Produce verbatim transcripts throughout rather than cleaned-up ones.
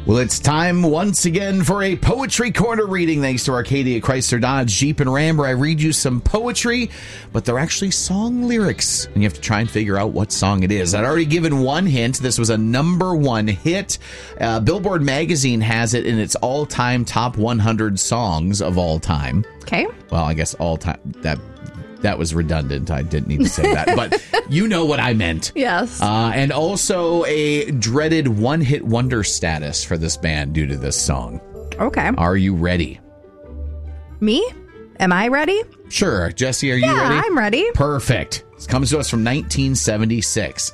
Well, it's time once again for a Poetry Corner reading. Thanks to Arcadia Chrysler Dodge Jeep and Ram, where I read you some poetry, but they're actually song lyrics, and you have to try and figure out what song it is. I'd already given one hint. This was a number one hit. Uh, Billboard magazine has it in its all-time top one hundred songs of all time. Okay. Well, I guess all time. That that was redundant. I didn't need to say that, but you know what I meant. Yes. Uh, and also a dreaded one-hit wonder status for this band due to this song. Okay. Are you ready? Me? Am I ready? Sure. Jesse, are you yeah, ready? I'm ready. Perfect. This comes to us from nineteen seventy-six.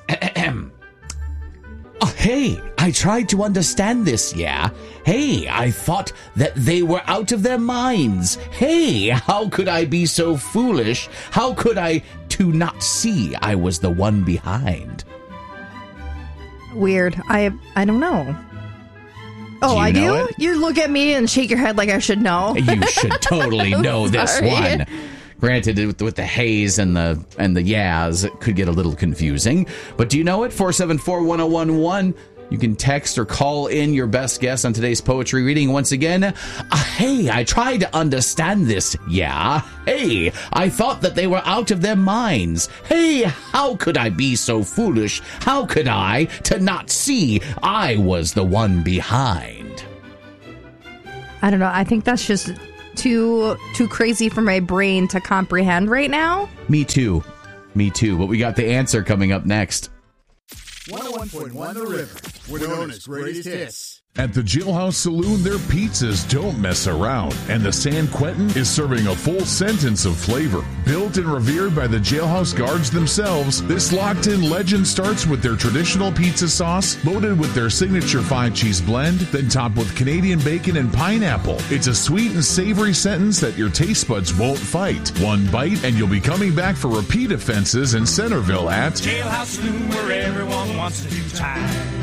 Oh, hey, I tried to understand this, yeah. Hey, I thought that they were out of their minds. Hey, how could I be so foolish? How could I to not see I was the one behind? Weird. I I don't know. Oh, do I know do? It? You look at me and shake your head like I should know. You should totally know this Sorry. one. Granted, with, with the haze and the and the yas, it could get a little confusing. But do you know it? four seven four, one oh one one. You can text or call in your best guess on today's poetry reading. Once again, uh, hey, I tried to understand this, yeah. Hey, I thought that they were out of their minds. Hey, how could I be so foolish? How could I to not see I was the one behind? I don't know. I think that's just too too crazy for my brain to comprehend right now. Me too. Me too. But we got the answer coming up next. one oh one point one The River, Winona's greatest hits. At the Jailhouse Saloon, their pizzas don't mess around, and the San Quentin is serving a full sentence of flavor. Built and revered by the Jailhouse guards themselves, this locked-in legend starts with their traditional pizza sauce, loaded with their signature five-cheese blend, then topped with Canadian bacon and pineapple. It's a sweet and savory sentence that your taste buds won't fight. One bite, and you'll be coming back for repeat offenses in Centerville at Jailhouse Saloon, where everyone wants to do time.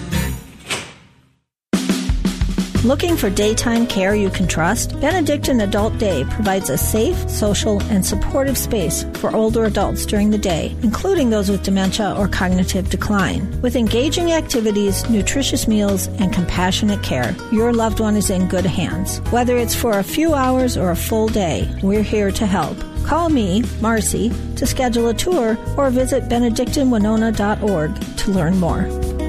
Looking for daytime care you can trust? Benedictine Adult Day provides a safe, social, and supportive space for older adults during the day, including those with dementia or cognitive decline. With engaging activities, nutritious meals, and compassionate care, your loved one is in good hands. Whether it's for a few hours or a full day, we're here to help. Call me, Marcy, to schedule a tour or visit benedictine winona dot org to learn more.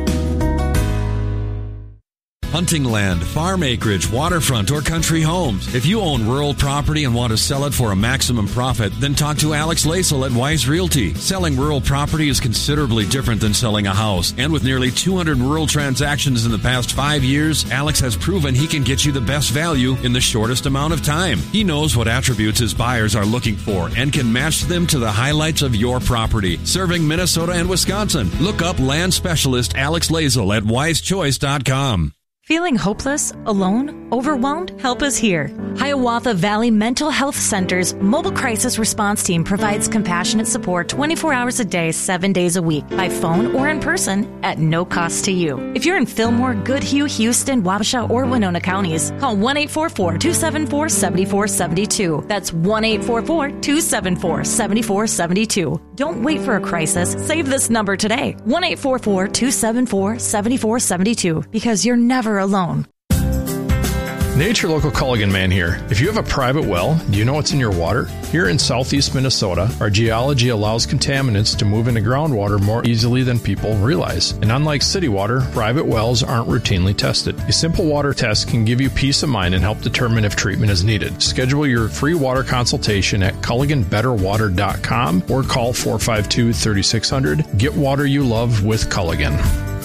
Hunting land, farm acreage, waterfront, or country homes. If you own rural property and want to sell it for a maximum profit, then talk to Alex Lasel at Wise Realty. Selling rural property is considerably different than selling a house. And with nearly two hundred rural transactions in the past five years, Alex has proven he can get you the best value in the shortest amount of time. He knows what attributes his buyers are looking for and can match them to the highlights of your property. Serving Minnesota and Wisconsin. Look up land specialist Alex Lasel at wise choice dot com. Feeling hopeless, alone, overwhelmed? Help is here. Hiawatha Valley Mental Health Center's mobile crisis response team provides compassionate support twenty-four hours a day, seven days a week, by phone or in person at no cost to you. If you're in Fillmore, Goodhue, Houston, Wabasha, or Winona counties, call one eight four four, two seven four, seven four seven two. That's one eight four four, two seven four, seven four seven two. Don't wait for a crisis. Save this number today. one eight four four, two seven four, seven four seven two, because you're never alone. Nature Local Culligan Man here. If you have a private well, do you know what's in your water? Here in southeast Minnesota, our geology allows contaminants to move into groundwater more easily than people realize. And unlike city water, private wells aren't routinely tested. A simple water test can give you peace of mind and help determine if treatment is needed. Schedule your free water consultation at culligan better water dot com or call four five two, three six zero zero. Get water you love with Culligan.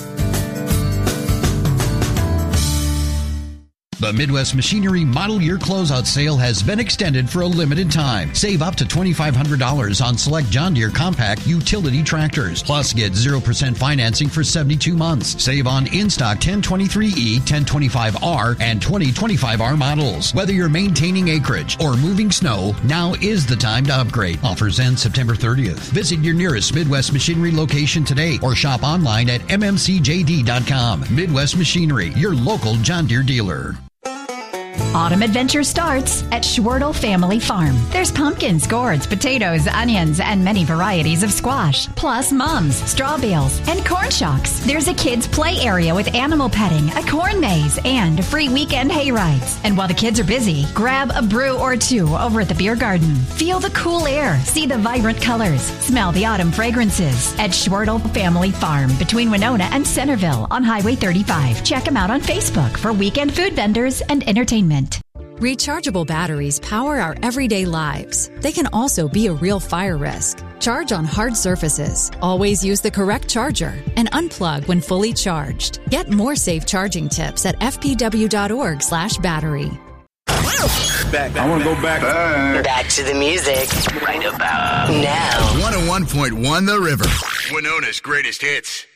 The Midwest Machinery Model Year Closeout Sale has been extended for a limited time. Save up to twenty-five hundred dollars on select John Deere compact utility tractors. Plus, get zero percent financing for seventy-two months. Save on in-stock ten twenty-three E, ten twenty-five R, and twenty twenty-five R models. Whether you're maintaining acreage or moving snow, now is the time to upgrade. Offers end September thirtieth. Visit your nearest Midwest Machinery location today or shop online at m m c j d dot com. Midwest Machinery, your local John Deere dealer. Autumn adventure starts at Schwartle Family Farm. There's pumpkins, gourds, potatoes, onions, and many varieties of squash, plus mums, straw bales, and corn shocks. There's a kids' play area with animal petting, a corn maze, and free weekend hay rides. And while the kids are busy, grab a brew or two over at the beer garden. Feel the cool air, see the vibrant colors, smell the autumn fragrances at Schwartle Family Farm between Winona and Centerville on Highway thirty-five. Check them out on Facebook for weekend food vendors and entertainment. Rechargeable batteries power our everyday lives. They can also be a real fire risk. Charge on hard surfaces. Always use the correct charger and unplug when fully charged. Get more safe charging tips at f p w dot org slash battery. Back, I want to go back. back. Back to the music. Right about now. one oh one point one The River. Winona's greatest hits.